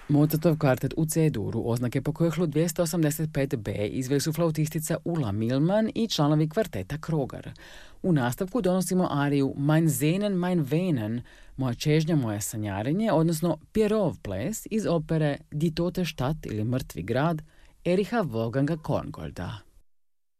Mozartov kvartet u C-duru oznake po Köchlu 285b izveli su flautistica Ulla Milman i članovi kvarteta Kroger. U nastavku donosimo ariju Mein Sehnen, mein Venen, moja čežnja, moje sanjarenje, odnosno Pierrov ples iz opere Die Tote Stadt ili Mrtvi grad Ericha Wolfganga Korngolda.